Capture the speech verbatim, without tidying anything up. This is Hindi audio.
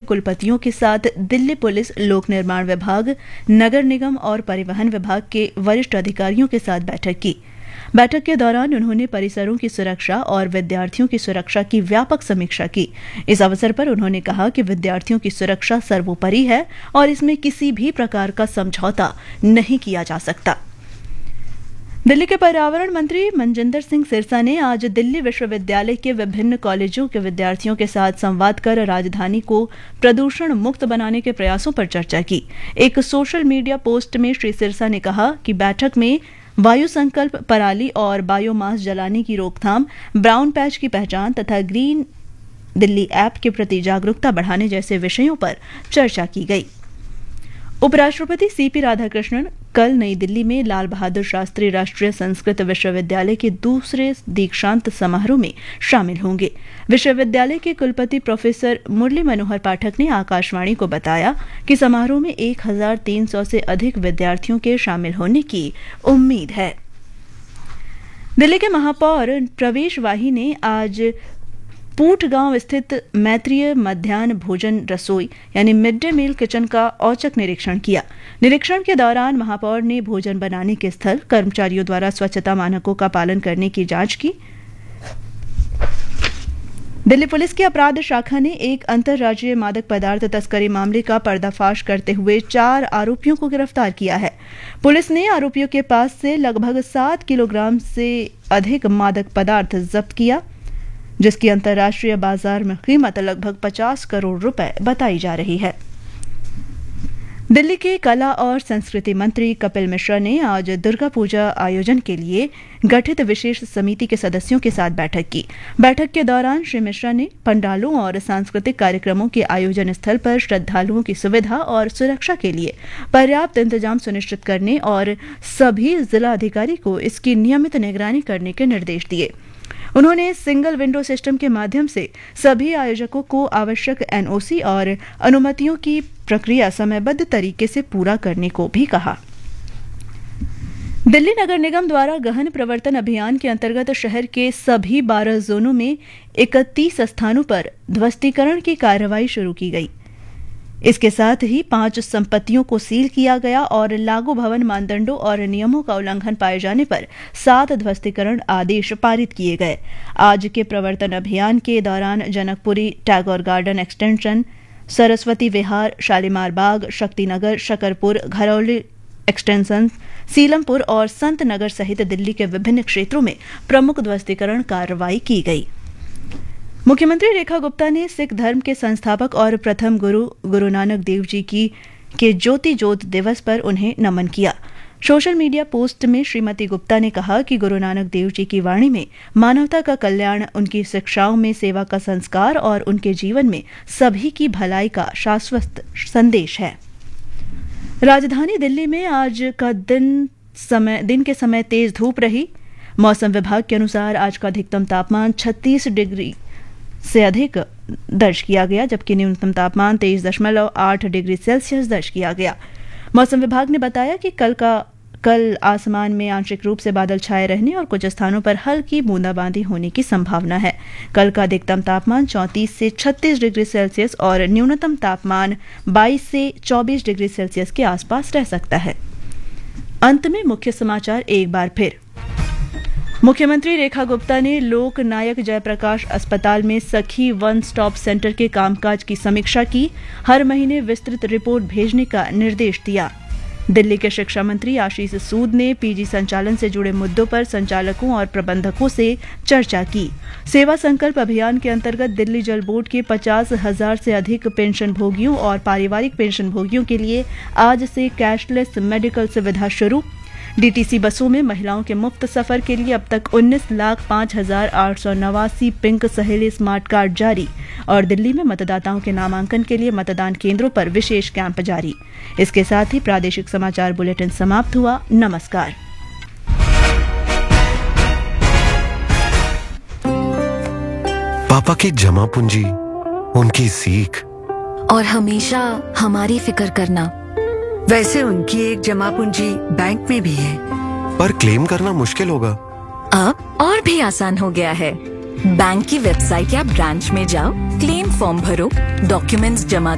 कुलपतियों के साथ दिल्ली पुलिस, लोक निर्माण विभाग, नगर निगम और परिवहन विभाग के वरिष्ठ अधिकारियों के साथ बैठक की। बैठक के दौरान उन्होंने परिसरों की सुरक्षा और विद्यार्थियों की सुरक्षा की व्यापक समीक्षा की। इस अवसर पर उन्होंने कहा कि विद्यार्थियों की सुरक्षा सर्वोपरि है और इसमें किसी भी प्रकार का समझौता नहीं किया जा सकता। दिल्ली के पर्यावरण मंत्री मनजिंदर सिंह सिरसा ने आज दिल्ली विश्वविद्यालय के विभिन्न कॉलेजों के विद्यार्थियों के साथ संवाद कर राजधानी को प्रदूषण मुक्त बनाने के प्रयासों पर चर्चा की। एक सोशल मीडिया पोस्ट में श्री सिरसा ने कहा कि बैठक में वायु संकल्प, पराली और बायोमास जलाने की रोकथाम, ब्राउन पैच की पहचान तथा ग्रीन दिल्ली ऐप के प्रति जागरूकता बढ़ाने जैसे विषयों पर चर्चा की गई। उपराष्ट्रपति सीपी राधाकृष्णन कल नई दिल्ली में लाल बहादुर शास्त्री राष्ट्रीय संस्कृत विश्वविद्यालय के दूसरे दीक्षांत समारोह में शामिल होंगे। विश्वविद्यालय के कुलपति प्रोफेसर मुरली मनोहर पाठक ने आकाशवाणी को बताया कि समारोह में एक हजार तीन सौ से अधिक विद्यार्थियों के शामिल होने की उम्मीद है। दिल्ली के महापौर प्रवेश वाही ने आज पूट गांव स्थित मैत्रीय मध्याह्न भोजन रसोई यानी मिड डे मील किचन का औचक निरीक्षण किया। निरीक्षण के दौरान महापौर ने भोजन बनाने के स्थल, कर्मचारियों द्वारा स्वच्छता मानकों का पालन करने की जांच की। दिल्ली पुलिस की अपराध शाखा ने एक अंतर्राज्यीय मादक पदार्थ तस्करी मामले का पर्दाफाश करते हुए चार आरोपियों को गिरफ्तार किया है। पुलिस ने आरोपियों के पास से लगभग सात किलोग्राम से अधिक मादक पदार्थ जब्त किया, जिसकी अंतर्राष्ट्रीय बाजार में कीमत लगभग पचास करोड़ रुपए बताई जा रही है। दिल्ली के कला और संस्कृति मंत्री कपिल मिश्रा ने आज दुर्गा पूजा आयोजन के लिए गठित विशेष समिति के सदस्यों के साथ बैठक की। बैठक के दौरान श्री मिश्रा ने पंडालों और सांस्कृतिक कार्यक्रमों के आयोजन स्थल पर श्रद्धालुओं की सुविधा और सुरक्षा के लिए पर्याप्त इंतजाम सुनिश्चित करने और सभी जिला अधिकारी को इसकी नियमित निगरानी करने के निर्देश दिए। उन्होंने सिंगल विंडो सिस्टम के माध्यम से सभी आयोजकों को आवश्यक एनओसी और अनुमतियों की प्रक्रिया समयबद्ध तरीके से पूरा करने को भी कहा। दिल्ली नगर निगम द्वारा गहन प्रवर्तन अभियान के अंतर्गत शहर के सभी बारह जोनों में इकतीस स्थानों पर ध्वस्तीकरण की कार्रवाई शुरू की गई। इसके साथ ही पांच संपत्तियों को सील किया गया और लागू भवन मानदंडों और नियमों का उल्लंघन पाए जाने पर सात ध्वस्तीकरण आदेश पारित किए गए। आज के प्रवर्तन अभियान के दौरान जनकपुरी, टैगोर गार्डन एक्सटेंशन, सरस्वती विहार, शालीमार बाग, शक्तिनगर, शकरपुर, घरौली एक्सटेंशन, सीलमपुर और संत नगर सहित दिल्ली के विभिन्न क्षेत्रों में प्रमुख ध्वस्तीकरण कार्रवाई की गई। मुख्यमंत्री रेखा गुप्ता ने सिख धर्म के संस्थापक और प्रथम गुरु गुरु नानक देव जी की के ज्योति ज्योत दिवस पर उन्हें नमन किया। सोशल मीडिया पोस्ट में श्रीमती गुप्ता ने कहा कि गुरु नानक देव जी की वाणी में मानवता का कल्याण, उनकी शिक्षाओं में सेवा का संस्कार और उनके जीवन में सभी की भलाई का शाश्वत संदेश है। राजधानी दिल्ली में आज का दिन समय दिन के समय तेज धूप रही। मौसम विभाग के अनुसार आज का अधिकतम तापमान छत्तीस डिग्री से अधिक दर्ज किया गया, जबकि न्यूनतम तापमान तेईस दशमलव आठ डिग्री सेल्सियस दर्ज किया गया। मौसम विभाग ने बताया कि कल का कल आसमान में आंशिक रूप से बादल छाए रहने और कुछ स्थानों पर हल्की बूंदाबांदी होने की संभावना है। कल का अधिकतम तापमान चौंतीस से छत्तीस डिग्री सेल्सियस और न्यूनतम तापमान बाईस से चौबीस डिग्री सेल्सियस के आसपास रह सकता है। अंत में मुख्य समाचार एक बार फिर। मुख्यमंत्री रेखा गुप्ता ने लोक नायक जयप्रकाश अस्पताल में सखी वन स्टॉप सेंटर के कामकाज की समीक्षा की। हर महीने विस्तृत रिपोर्ट भेजने का निर्देश दिया। दिल्ली के शिक्षा मंत्री आशीष सूद ने पीजी संचालन से जुड़े मुद्दों पर संचालकों और प्रबंधकों से चर्चा की। सेवा संकल्प अभियान के अंतर्गत दिल्ली जल बोर्ड के पचास हजार से अधिक पेंशन भोगियों और पारिवारिक पेंशन भोगियों के लिए आज से कैशलेस मेडिकल सुविधा शुरू। डीटीसी बसों में महिलाओं के मुफ्त सफर के लिए अब तक उन्नीस लाख पांच हजार आठ सौ नवासी पिंक सहेली स्मार्ट कार्ड जारी। और दिल्ली में मतदाताओं के नामांकन के लिए मतदान केंद्रों पर विशेष कैंप जारी। इसके साथ ही प्रादेशिक समाचार बुलेटिन समाप्त हुआ। नमस्कार। पापा की जमा पूंजी, उनकी सीख और हमेशा हमारी फिक्र करना। वैसे उनकी एक जमा पूंजी बैंक में भी है, पर क्लेम करना मुश्किल होगा। अब और भी आसान हो गया है। बैंक की वेबसाइट या ब्रांच में जाओ, क्लेम फॉर्म भरो, डॉक्यूमेंट्स जमा